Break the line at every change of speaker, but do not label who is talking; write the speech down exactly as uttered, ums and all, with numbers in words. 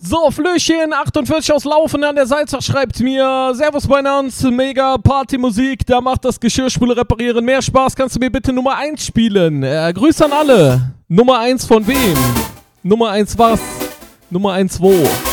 So, Flöchen achtundvierzig aus Laufen an der Salzach schreibt mir: Servus Binance, mega Partymusik, da macht das Geschirrspüler reparieren mehr Spaß. Kannst du mir bitte Nummer eins spielen? Äh, Grüße an alle. Nummer eins von wem? Nummer eins was? Nummer eins wo?